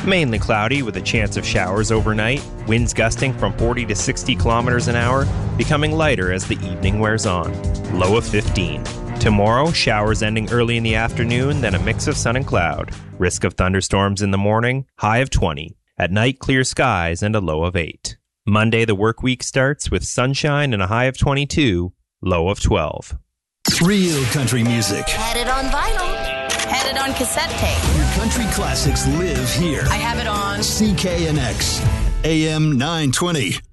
Mainly cloudy with a chance of showers overnight, winds gusting from 40 to 60 kilometers an hour, becoming lighter as the evening wears on. Low of 15. Tomorrow, showers ending early in the afternoon, then a mix of sun and cloud. Risk of thunderstorms in the morning, high of 20. At night, clear skies and a low of 8. Monday, the work week starts with sunshine and a high of 22, low of 12. Real country music. Had it on vinyl. Had it on cassette tape. Your country classics live here. I have it on CKNX, AM 920.